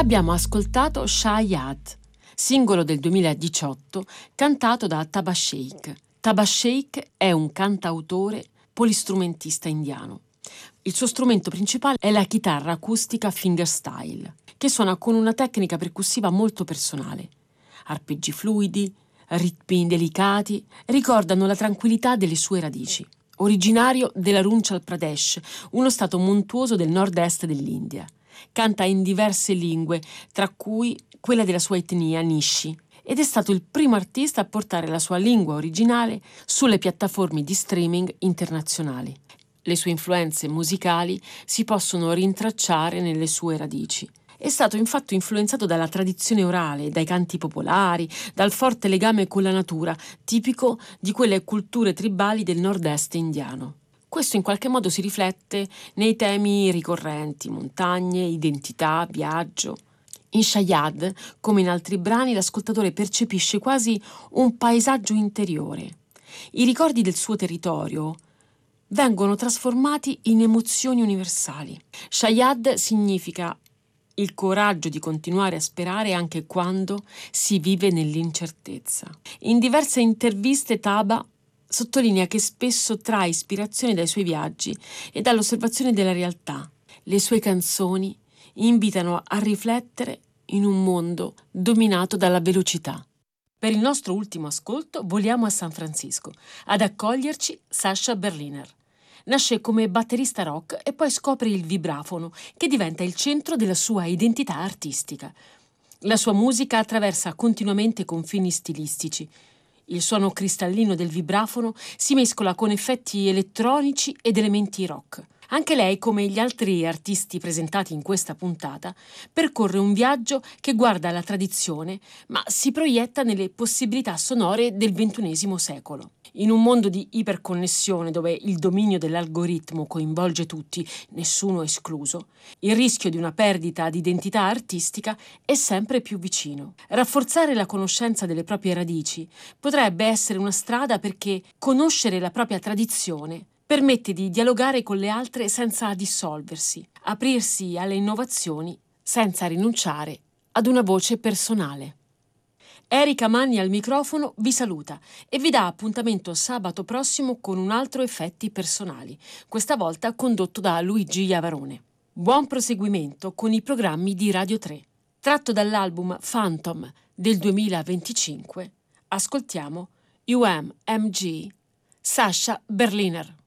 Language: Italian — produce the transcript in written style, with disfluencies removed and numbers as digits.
Abbiamo ascoltato Shayad, singolo del 2018 cantato da Taba Sheikh. Taba Sheikh è un cantautore polistrumentista indiano. Il suo strumento principale è la chitarra acustica fingerstyle, che suona con una tecnica percussiva molto personale. Arpeggi fluidi, ritmi delicati, ricordano la tranquillità delle sue radici. Originario dell'Arunachal Pradesh, uno stato montuoso del nord-est dell'India. Canta in diverse lingue, tra cui quella della sua etnia Nishi, ed è stato il primo artista a portare la sua lingua originale sulle piattaforme di streaming internazionali. Le sue influenze musicali si possono rintracciare nelle sue radici. È stato infatti influenzato dalla tradizione orale, dai canti popolari, dal forte legame con la natura, tipico di quelle culture tribali del nord-est indiano. Questo in qualche modo si riflette nei temi ricorrenti: montagne, identità, viaggio. In Shayad, come in altri brani, l'ascoltatore percepisce quasi un paesaggio interiore. I ricordi del suo territorio vengono trasformati in emozioni universali. Shayad significa il coraggio di continuare a sperare anche quando si vive nell'incertezza. In diverse interviste Taba sottolinea che spesso trae ispirazione dai suoi viaggi e dall'osservazione della realtà. Le sue canzoni invitano a riflettere in un mondo dominato dalla velocità. Per il nostro ultimo ascolto voliamo a San Francisco, ad accoglierci Sasha Berliner. Nasce come batterista rock e poi scopre il vibrafono, che diventa il centro della sua identità artistica. La sua musica attraversa continuamente confini stilistici. Il suono cristallino del vibrafono si mescola con effetti elettronici ed elementi rock. Anche lei, come gli altri artisti presentati in questa puntata, percorre un viaggio che guarda la tradizione, ma si proietta nelle possibilità sonore del XXI secolo. In un mondo di iperconnessione dove il dominio dell'algoritmo coinvolge tutti, nessuno escluso, il rischio di una perdita di identità artistica è sempre più vicino. Rafforzare la conoscenza delle proprie radici potrebbe essere una strada, perché conoscere la propria tradizione permette di dialogare con le altre senza dissolversi, aprirsi alle innovazioni senza rinunciare ad una voce personale. Erika Manni al microfono vi saluta e vi dà appuntamento sabato prossimo con un altro Effetti Personali, questa volta condotto da Luigi Iavarone. Buon proseguimento con i programmi di Radio 3. Tratto dall'album Phantom del 2025, ascoltiamo UMG Sasha Berliner.